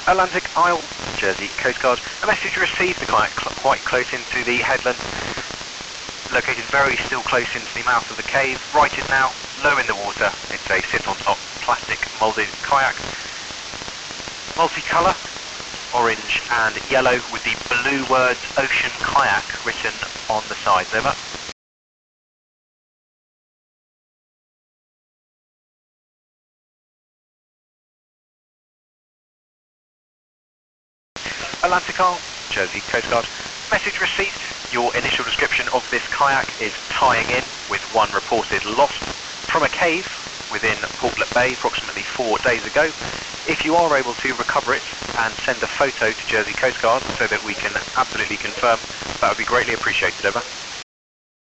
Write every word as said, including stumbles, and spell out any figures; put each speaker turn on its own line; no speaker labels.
Atlantic Isle, Jersey Coast Guard. A message received, the kayak cl quite close into the headland, located very still close into the mouth of the cave, righted now, low in the water. It's a sit on top plastic moulded kayak, multicolour, orange and yellow with the blue words Ocean Kayak written on the sides. Over. Atlantic Isle, Jersey Coast Guard. Message received. Your initial description of this kayak is tying in with one reported lost from a cave within Portlet Bay approximately four days ago. If you are able to recover it and send a photo to Jersey Coast Guard so that we can absolutely confirm, that would be greatly appreciated. Over.